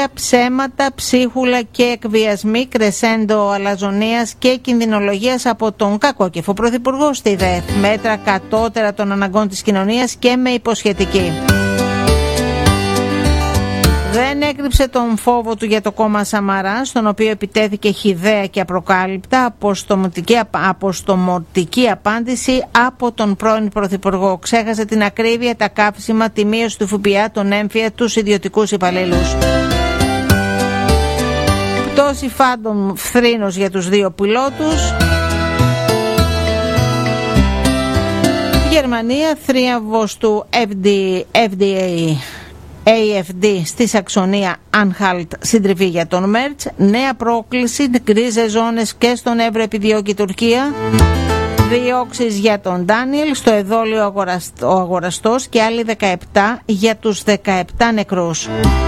ψέματα, ψίχουλα και εκβιασμοί, κρεσέντο αλαζονίας και κινδυνολογίας από τον κακόκεφο πρωθυπουργό στη ΔΕΘ. Μέτρα κατώτερα των αναγκών της κοινωνίας και με υποσχετική. Δεν έκρυψε τον φόβο του για το κόμμα Σαμαρά, στον οποίο επιτέθηκε χυδαία και απροκάλυπτα αποστομωτική απάντηση από τον πρώην πρωθυπουργό. Ξέχασε την ακρίβεια, τα κάψιμα, τη μείωση του ΦΠΑ, τον έμφυα, τους ιδιωτικούς υπαλλήλους. Πτώση φάντων φθρήνος για τους δύο πιλότους. Γερμανία, θρίαμβος του AFD στη Σαξονία Ανχάλτ, συντριβή για τον Μέρτς. Νέα πρόκληση, γκρίζες ζώνες και στον Εύρο επιδιώκει η Τουρκία. Διώξεις για τον Ντάνιελ, στο εδόλιο ο αγοραστός και άλλοι 17 για τους 17 νεκρούς.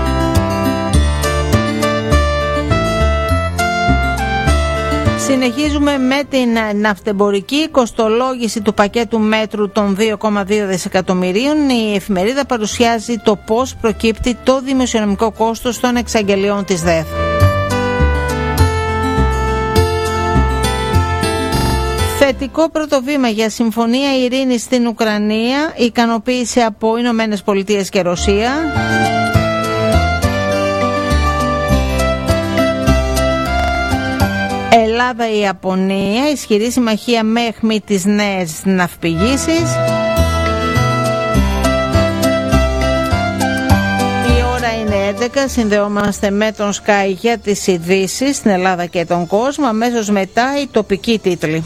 Συνεχίζουμε με την ναυτεμπορική κοστολόγηση του πακέτου μέτρου των 2,2 δισεκατομμυρίων. Η εφημερίδα παρουσιάζει το πώς προκύπτει το δημοσιονομικό κόστος των εξαγγελιών της ΔΕΘ. Θετικό πρώτο βήμα για συμφωνία ειρήνης στην Ουκρανία, ικανοποίηση από Ηνωμένες Πολιτείες και Ρωσία. Ελλάδα-Ιαπωνία, ισχυρή συμμαχία με αιχμή τις νέες ναυπηγήσεις. Η ώρα είναι 11, συνδεόμαστε με τον Sky για τις ειδήσεις στην Ελλάδα και τον κόσμο. Αμέσως μετά οι τοπικοί τίτλοι.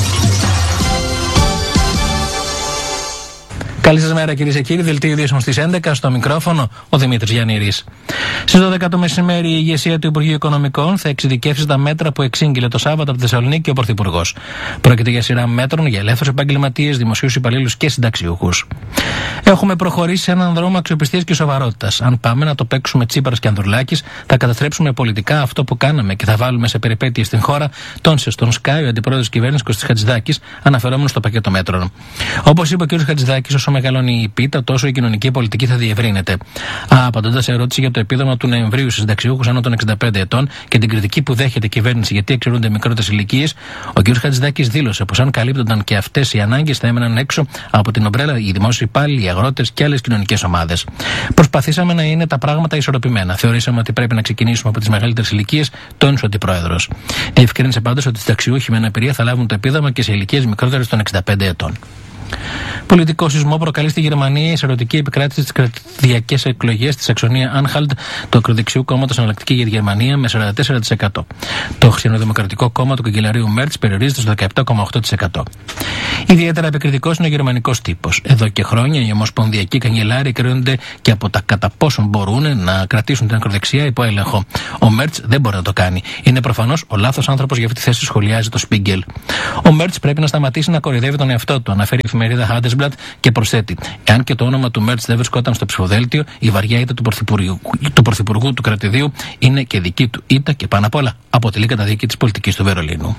Καλή σας μέρα κυρίες και κύριοι, δελτίο ειδήσεων στις 11, στο μικρόφωνο ο Δημήτρης Γιαννήρης. Στις 12 το μεσημέρι η ηγεσία του Υπουργείου Οικονομικών θα εξειδικεύσει τα μέτρα που εξήγηλε το Σάββατο από τη Θεσσαλονίκη ο Πρωθυπουργός. Πρόκειται για σειρά μέτρων για ελεύθερους επαγγελματίες, δημοσίους υπαλλήλους και συνταξιούχους. Έχουμε προχωρήσει σε έναν δρόμο αξιοπιστίας και σοβαρότητας. Αν πάμε να το παίξουμε Τσίπρας και Ανδρουλάκης, θα καταστρέψουμε πολιτικά αυτό που κάναμε και θα βάλουμε σε περιπέτειες στην χώρα, τόνισε στον Sky ο αντιπρόεδρος της κυβέρνησης Κωστής Χατζηδάκης, αναφερόμενος στο πακέτο μέτρων. Όπως είπε ο κ. Χατζηδάκης, όσο μεγαλώνει η πίτα, τόσο η κοινωνική πολιτική θα διευρύνεται. Απαντώντας σε ερώτηση για το επίδομα του Νοεμβρίου στους συνταξιούχους άνω των 65 ετών και την κριτική που δέχεται η κυβέρνηση γιατί εξαιρούνται μικρότερες ηλικίες, ο κ. Χατζηδάκης δήλωσε πως αν καλύπτονταν και αυτές οι ανάγκες θα έμεναν έξω από την ομπρέλα οι δημόσιοι υπάλληλοι, οι αγρότες και άλλες κοινωνικές ομάδες. Προσπαθήσαμε να είναι τα πράγματα ισορροπημένα. Θεωρήσαμε ότι πρέπει να ξεκινήσουμε από τις μεγαλύτερες ηλικίες, τόνισε ο αντιπρόεδρος. Διευκρίνησε πάντως ότι οι συνταξιούχοι με αναπηρία θα λάβουν το επίδομα και σε ηλικίες μικρότερες των 65 ετών. Πολιτικό σεισμό προκαλεί στη Γερμανία η εισαρωτική επικράτηση στις κρατηδιακές εκλογές στη Σαξονία Άνχαλτ του ακροδεξιού κόμματος Εναλλακτική για τη Γερμανία με 44%. Το Χριστιανοδημοκρατικό κόμμα του καγκελαρίου Μέρτς περιορίζεται στο 17,8%. Ιδιαίτερα επικριτικός είναι ο γερμανικός τύπος. Εδώ και χρόνια οι ομοσπονδιακοί καγκελάροι κρίνονται και από τα κατά πόσον μπορούν να κρατήσουν την ακροδεξιά υπό έλεγχο. Ο Μέρτς δεν μπορεί να το κάνει. Είναι προφανώς ο λάθος άνθρωπος για αυτή τη θέση, σχολιάζει το Σπίγκελ. Ο Μέρτς πρέπει να σταματήσει να κοροϊδεύει τον εαυτό του, αναφέρει η εφημερίδα Handelsblatt και προσθέτει: εάν και το όνομα του Μέρτς δεν βρισκόταν στο ψηφοδέλτιο, η βαριά ήττα του πρωθυπουργού του κρατηδίου είναι και δική του ήττα και πάνω απ' όλα αποτελεί καταδίκη της πολιτικής του Βερολίνου.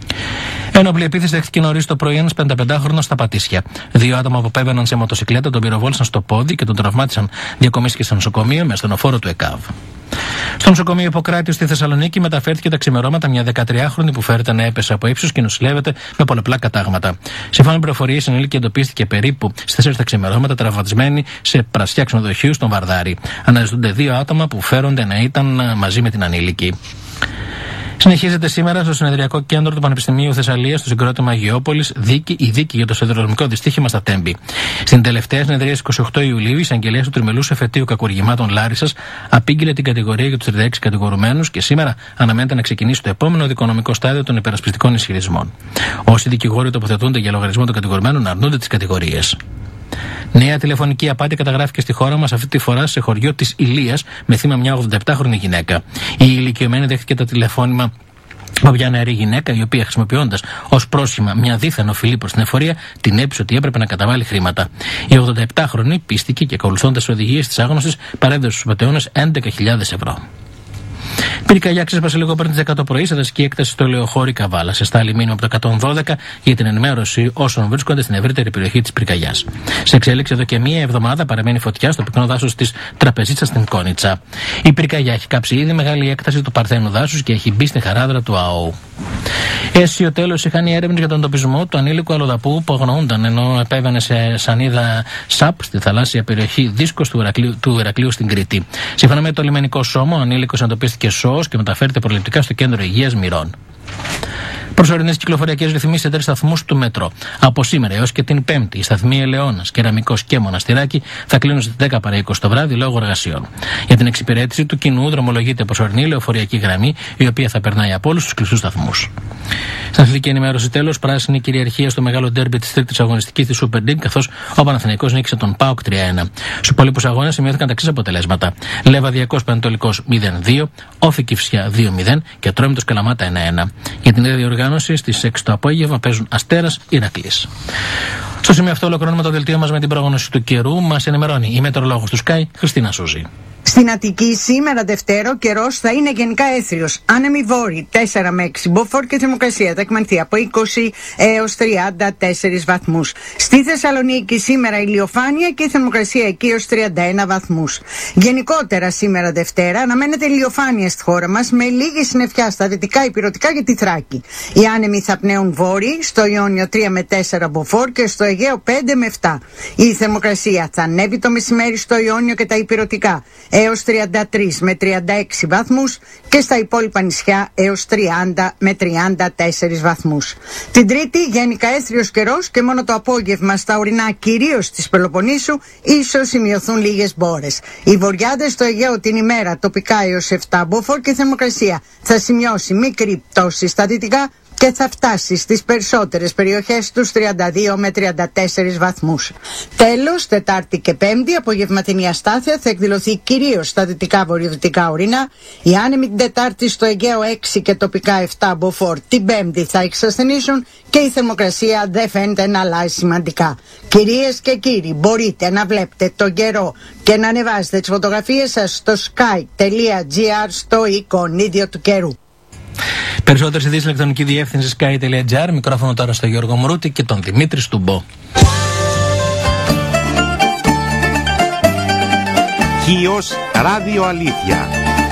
Ένοπλη επίθεση δέχτηκε νωρίς το πρωί ένας 55χρονος στα Πατήσια. Δύο άτομα που απέβαιναν σε μοτοσυκλέτα τον πυροβόλησαν στο πόδι και τον τραυμάτισαν. Διακομίστηκε στο νοσοκομείο με ασθενοφόρο του ΕΚΑΒ. Στο νοσοκομείο Ιπποκράτειο στη Θεσσαλονίκη μεταφέρθηκε τα ξημερώματα μια 13χρονη που φέρεται να έπεσε από ύψος και νοσηλεύεται με πολλαπλά κατάγματα. Σύμφωνα με πληροφορίες, η ενήλικη εντοπίστηκε περίπου στις 4 τα ξημερώματα τραυματισμένη σε πρασιά ξενοδοχείου στον Βαρδάρη. Αναζητούνται δύο άτομα που φέρονται να ήταν μαζί με την ανήλικη. Συνεχίζεται σήμερα στο συνεδριακό κέντρο του Πανεπιστημίου Θεσσαλίας, στο συγκρότημα Αγιώπολης, η δίκη για το σιδηροδρομικό δυστύχημα στα Τέμπη. Στην τελευταία συνεδρία στις 28 Ιουλίου, η εισαγγελέα του τριμελούς εφετείου κακουργημάτων Λάρισσας απήγγειλε την κατηγορία για τους 36 κατηγορουμένους και σήμερα αναμένεται να ξεκινήσει το επόμενο δικονομικό στάδιο των υπερασπιστικών ισχυρισμών. Όσοι δικηγόροι τοποθετούνται για λογαριασμό των κατηγορουμένων αρνούνται τις κατηγορίες. Νέα τηλεφωνική απάτη καταγράφηκε στη χώρα μας, αυτή τη φορά σε χωριό της Ηλίας, με θύμα μια 87χρονη γυναίκα. Η ηλικιωμένη δέχτηκε το τηλεφώνημα από μια νεαρή γυναίκα, η οποία χρησιμοποιώντας ως πρόσχημα μια δίθεν οφειλή προς την εφορία, την έπεισε ότι έπρεπε να καταβάλει χρήματα. Η 87χρονη πίστηκε και ακολουθώντας τις οδηγίες της άγνωστης παρέδωσε στους πατεώνες 11.000 ευρώ. Πυρκαγιά ξέσπασε λίγο πριν τις 10 το πρωί σε δασική έκταση στο Λεωχώρι Καβάλα. Σε στάλει μήνυμα από το 112 για την ενημέρωση όσων βρίσκονται στην ευρύτερη περιοχή της πυρκαγιάς. Σε εξέλιξη εδώ και μία εβδομάδα παραμένει φωτιά στο πυκνό δάσος της Τραπεζίτσας στην Κόνιτσα. Η πυρκαγιά έχει κάψει ήδη μεγάλη έκταση του Παρθένου δάσους και έχει μπει στη χαράδρα του ΑΟ. Αίσιο τέλος είχαν οι έρευνες για τον εντοπισμό του ανήλικου αλλοδαπού που αγνοούνταν ενώ επέβαινε σε σανίδα ΣΑΠ στη θαλάσσια περιοχή Δίσκος του Ηρακλείου στην Κρήτη. Σύμφωνα με το λιμενικό σώμα, ο ανήλικος εντοπίστηκε σώος και μεταφέρεται προληπτικά στο κέντρο υγείας Μυρών. Προσωρινές κυκλοφοριακές ρυθμίσεις σε 3 σταθμούς του μετρό. Από σήμερα έως και την Πέμπτη, οι σταθμοί Ελαιώνας, Κεραμικός και Μοναστηράκι θα κλείνουν στις 10 παρά 20 το βράδυ λόγω εργασιών. Για την εξυπηρέτηση του κοινού δρομολογείται προσωρινή λεωφοριακή γραμμή, η οποία θα περνάει από όλους τους κλειστούς σταθμούς. Στην αθλητική ενημέρωση τέλος, πράσινη κυριαρχία στο μεγάλο ντέρμπι της τρίτης αγωνιστικής της Super League, καθώς ο Παναθηναϊκός νίκησε τον ΠΑΟΚ 3-1. Στους υπόλοιπους αγώνες σημειώθηκαν τα εξής αποτελέσματα. Λεβαδιακός Πανετολικός 0-2, Όφη Κηφισιά 2-0 και Ατρόμητος Καλαμάτα 1-1. Για την ίδια διοργάνωση στις 6 το απόγευμα παίζουν Αστέρας Ηρακλής. Στο σημείο αυτό ολοκληρώνουμε το δελτίο μας με την πρόγνωση του καιρού. Μας ενημερώνει η μετεωρολόγος του Sky, Χριστίνα Σούζη. Στην Αττική σήμερα Δευτέρα ο καιρός θα είναι γενικά έθριος. Άνεμοι βόρειοι 4 με 6 μποφόρ και θερμοκρασία θα εκμανθεί από 20 έως 34 βαθμούς. Στη Θεσσαλονίκη σήμερα ηλιοφάνεια και η θερμοκρασία εκεί έως 31 βαθμούς. Γενικότερα σήμερα Δευτέρα αναμένεται ηλιοφάνεια στη χώρα μας με λίγη συννεφιά στα δυτικά ηπειρωτικά και τη Θράκη. Οι άνεμοι θα πνέουν βόρειοι, στο Ιόνιο 3 με 4 μποφόρ και στο Αιγαίο 5 με 7. Η θερμοκρασία θα ανέβει το μεσημέρι στο Ιόνιο και τα ηπειρωτικά έως 33 με 36 βαθμούς και στα υπόλοιπα νησιά έως 30 με 34 βαθμούς. Την Τρίτη γενικά έθριος καιρός και μόνο το απόγευμα στα ορεινά κυρίως της Πελοποννήσου ίσως σημειωθούν λίγες μπόρες. Οι βορειάδες στο Αιγαίο την ημέρα τοπικά έως 7 μποφόρ και θερμοκρασία θα σημειώσει μικρή πτώση στα δυτικά και θα φτάσει στις περισσότερες περιοχές τους 32 με 34 βαθμούς. Τέλος, Τετάρτη και Πέμπτη, απογευματινή αστάθεια θα εκδηλωθεί κυρίως στα δυτικά βορειοδυτικά ορεινά. Οι άνεμοι την Τετάρτη στο Αιγαίο 6 και τοπικά 7 μποφόρ την Πέμπτη θα εξασθενήσουν και η θερμοκρασία δεν φαίνεται να αλλάζει σημαντικά. Κυρίες και κύριοι, μπορείτε να βλέπετε τον καιρό και να ανεβάζετε τις φωτογραφίες σας στο sky.gr στο εικονίδιο του καιρού. Περισσότερες ειδήσεις ηλεκτρονική διεύθυνση sky.gr. Μικρόφωνο τώρα στο Γιώργο Μρούτη και τον Δημήτρη Στουμπό. Χίος Ράδιο Αλήθεια.